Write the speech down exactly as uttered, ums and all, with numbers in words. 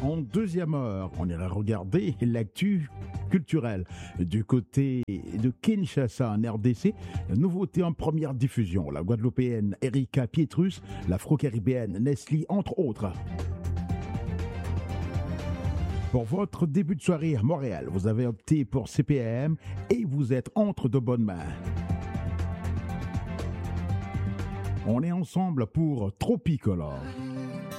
En deuxième heure, on ira regarder l'actu culturelle du côté de Kinshasa en R D C. Nouveauté en première diffusion, la Guadeloupéenne Erika Pietrus, l'Afro-Caribéenne Nestlé, entre autres. Pour votre début de soirée à Montréal, vous avez opté pour C P M et vous êtes entre de bonnes mains. On est ensemble pour Tropicolore.